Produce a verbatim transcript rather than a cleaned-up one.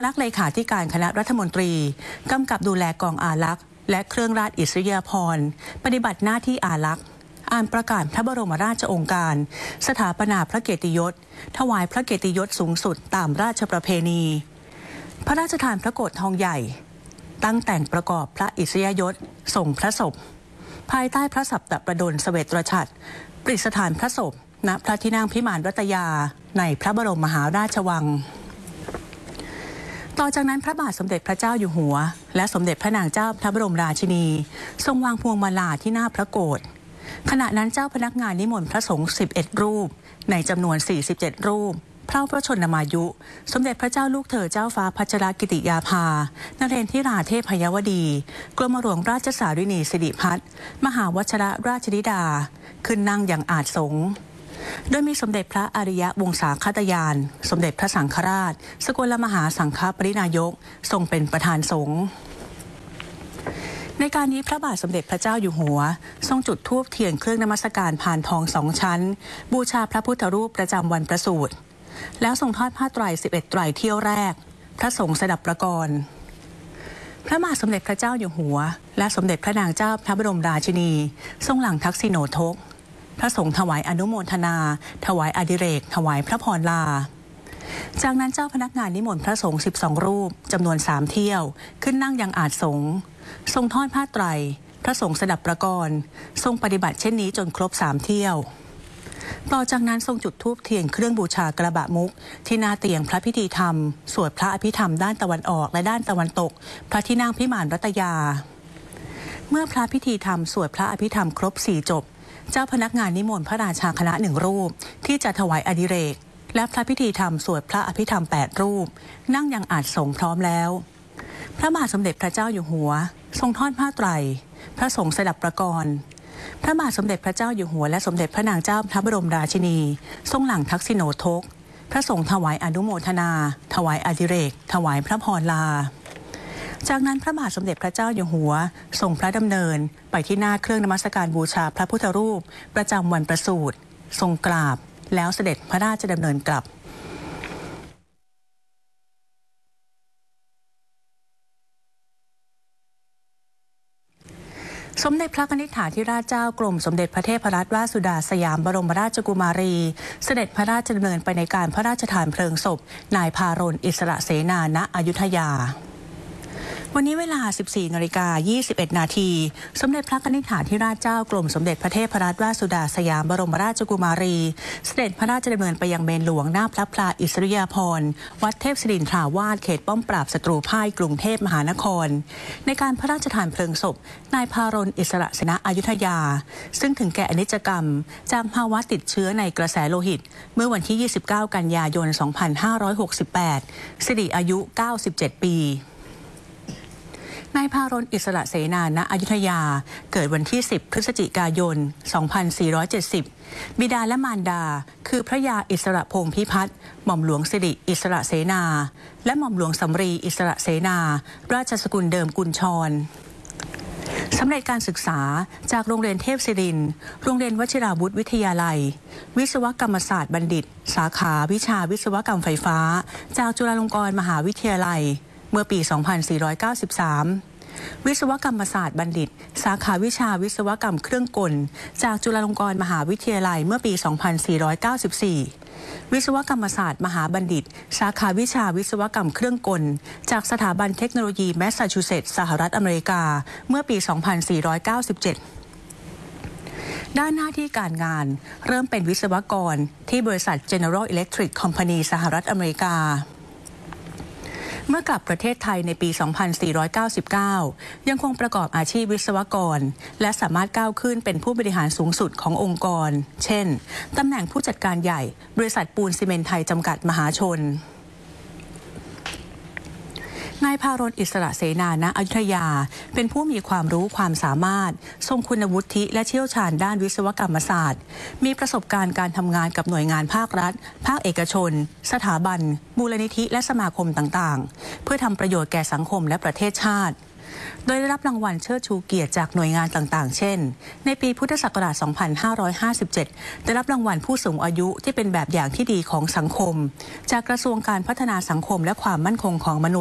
นักเลขาธิการคณะรัฐมนตรีกำกับดูแลกองอารักษ์และเครื่องราชอิสริยาภรณ์ปฏิบัติหน้าที่อารักษ์อ่านประกาศพระบรมราชโองการสถาปนาพระเกียรติยศถวายพระเกียรติยศสูงสุดตามราชประเพณีพระราชทานพระโกฐทองใหญ่ตั้งแต่งประกอบพระอิสริยยศส่งพระศพภายใต้พระสัปตประดลเสวตฉัตรประดิษฐานพระศพณพระที่นั่งพิมานรัตยาในพระบรมมหาราชวังต่อจากนั้นพระบาทสมเด็จพระเจ้าอยู่หัวและสมเด็จพระนางเจ้าพระบรมราชินีทรงวางพวงมาลาที่หน้าพระโกฐขณะนั้นเจ้าพนักงานนิมนต์พระสงฆ์สิบเอ็ดรูปในจำนวนสี่สิบเจ็ดรูปพระพระชนมายุสมเด็จพระเจ้าลูกเธอเจ้าฟ้าพัชรกิติยาภานเรนทิราเทพยวดีกรมหลวงราชสารินีสิริพัฒน์มหาวชิรราชธิดาขึ้นนั่งอย่างอาจสงฆ์โดยมีสมเด็จพระอริยวงศาคตยานสมเด็จพระสังฆราชสกลมหาสังฆปรินายกทรงเป็นประธานสงฆ์ในการนี้พระบาทสมเด็จพระเจ้าอยู่หัวทรงจุดธูปเทียนเครื่องนมัสการพานทองสองชั้นบูชาพระพุทธรูปประจำวันประสูติแล้วทรงทอดผ้าไตรสิบเอ็ดไตรเที่ยวแรกพระสงฆ์สดับประกรณ์พระบาทสมเด็จพระเจ้าอยู่หัวและสมเด็จพระนางเจ้าพระบรมราชินีทรงหลั่งทักษิโณทกพระสงฆ์ถวายอนุโมทนาถวายอดิเรกถวายพระพรลาจากนั้นเจ้าพนักงานนิมนต์พระสงฆ์สิบสองรูปจำนวนสามเที่ยวขึ้นนั่งยังอาจสงฆ์ทรงทอดผ้าไตรพระสงฆ์สดับประกรณ์ทรงปฏิบัติเช่นนี้จนครบสามเที่ยวต่อจากนั้นทรงจุดธูปเทียนเครื่องบูชากระบะมุกที่หน้าเตียงพระพิธีธรรมสวดพระอภิธรรมด้านตะวันออกและด้านตะวันตกพระที่นั่งพิมานรัตยาเมื่อพระพิธีธรรมสวดพระอภิธรรมครบสี่จบเจ้าพนักงานนิมนต์พระราชาคณะหนึ่งรูปที่จะถวายอดิเรกและพระพิธีธรรมสวดพระอภิธรรมแปดรูปนั่งยังอาจสงฆ์พร้อมแล้วพระบาทสมเด็จพระเจ้าอยู่หัวทรงทอดผ้าไตรพระสงฆ์สดับประกรณ์พระบาทสมเด็จพระเจ้าอยู่หัวและสมเด็จพระนางเจ้าพระบรมราชินีทรงหลั่งทักษิโณทกพระสงฆ์ถวายอนุโมทนาถวายอดิเรกถวายพระพรลาจากนั้นพระบาทสมเด็จพระเจ้าอยู่หัวทรงพระดำเนินไปที่หน้าเครื่องนมัสการบูชาพระพุทธรูปประจำวันประสูติทรงกราบแล้วเสด็จพระราชดำเนินกลับสมเด็จพระนิธิถาธิราชเจ้ากรมสมเด็จพระเทพรัตนราชสุดาสยามบรมราชกุมารีเสด็จพระราชดำเนินไปในการพระราชทานเพลิงศพนายพารณอิสระเสนาณอยุธยาวันนี้เวลา สิบสี่นาฬิกายี่สิบเอ็ดนาทีสมเด็จพระนิธิถาธิราชเจ้ากรมสมเด็จพระเทพรัตนราชสุดาสยามบรมราชกุมารีเสด็จพระราชดำเนินไปยังเมนหลวงหน้าพระพลาอิสริยาภรณ์วัดเทพศิรินทราวาสเขตป้อมปราบศัตรูพ่ายกรุงเทพมหานครในการพระราชทานเพลิงศพนายพารณอิสระเสนาอยุธยาซึ่งถึงแก่อนิจกรรมจากภาวะติดเชื้อในกระแสโลหิตเมื่อวันที่ยี่สิบเก้ากันยายนสองพันห้าร้อยหกสิบแปดสิริอายุเก้าสิบเจ็ดปีนายพารณอิสระเสนาณอยุธยาเกิดวันที่สิบพฤศจิกายนสองพันสี่ร้อยเจ็ดสิบบิดาและมารดาคือพระยาอิสระพงษ์พิพัฒน์หม่อมหลวงสิริอิสระเสนาและหม่อมหลวงสำรีอิสระเสนาราชสกุลเดิมกุญชรสำเร็จการศึกษาจากโรงเรียนเทพศิรินทร์โรงเรียนวชิราวุธวิทยาลัยวิศวกรรมศาสตร์บัณฑิตสาขาวิชาวิศวกรรมไฟฟ้าจากจุฬาลงกรณ์มหาวิทยาลัยเมื่อปี สองพันสี่ร้อยเก้าสิบสาม วิศวกรรมศาสตร์บัณฑิตสาขาวิชาวิศวกรรมเครื่องกลจากจุฬาลงกรณ์มหาวิทยาลัยเมื่อปี สองพันสี่ร้อยเก้าสิบสี่ วิศวกรรมศาสตร์มหาบัณฑิตสาขาวิชาวิศวกรรมเครื่องกลจากสถาบันเทคโนโลยีแมสซาชูเซตส์สหรัฐอเมริกาเมื่อปี สองพันสี่ร้อยเก้าสิบเจ็ด ด้านหน้าที่การงานเริ่มเป็นวิศวกรที่บริษัท General Electric Company สหรัฐอเมริกาเมื่อกลับประเทศไทยในปี สองพันสี่ร้อยเก้าสิบเก้า ยังคงประกอบอาชีพวิศวกรและสามารถก้าวขึ้นเป็นผู้บริหารสูงสุดขององค์กรเช่นตำแหน่งผู้จัดการใหญ่บริษัทปูนซีเมนต์ไทยจำกัดมหาชนนายพารณอิสระเสนาณอยุธยาเป็นผู้มีความรู้ความสามารถทรงคุณวุฒิและเชี่ยวชาญด้านวิศวกรรมศาสตร์มีประสบการณ์การทำงานกับหน่วยงานภาครัฐภาคเอกชนสถาบันมูลนิธิและสมาคมต่างๆเพื่อทำประโยชน์แก่สังคมและประเทศชาติโดยได้รับรางวัลเชิดชูเกียรติจากหน่วยงานต่างๆ เช่นในปีพุทธศักราช สองพันห้าร้อยห้าสิบเจ็ด ได้รับรางวัลผู้สูงอายุที่เป็นแบบอย่างที่ดีของสังคมจากกระทรวงการพัฒนาสังคมและความมั่นคงของมนุษย์